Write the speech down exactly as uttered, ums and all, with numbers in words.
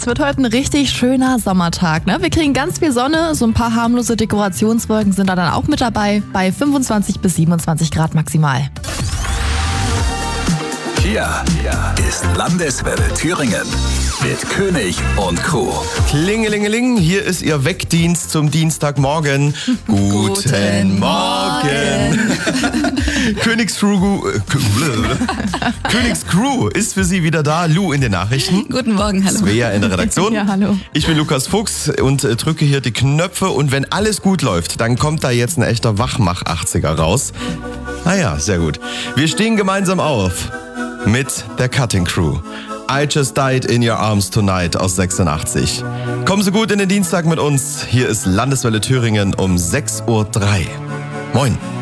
Es wird heute ein richtig schöner Sommertag. Ne? Wir kriegen ganz viel Sonne, so ein paar harmlose Dekorationswolken sind da dann auch mit dabei, bei fünfundzwanzig bis siebenundzwanzig Grad maximal. Hier ist Landeswelle Thüringen mit König und Co. Klingelingeling, hier ist Ihr Weckdienst zum Dienstagmorgen. Guten, Guten Morgen. Königscrew, äh, Königscrew ist für Sie wieder da. Lu in den Nachrichten. Guten Morgen, hallo. Svea in der Redaktion. Ja, hallo. Ich bin Lukas Fuchs und äh, drücke hier die Knöpfe. Und wenn alles gut läuft, dann kommt da jetzt ein echter Wachmach-achtziger raus. Naja, sehr gut. Wir stehen gemeinsam auf mit der Cutting Crew. I Just Died in Your Arms Tonight aus sechsundachtzig. Kommen Sie gut in den Dienstag mit uns. Hier ist Landeswelle Thüringen um sechs Uhr drei. Moin.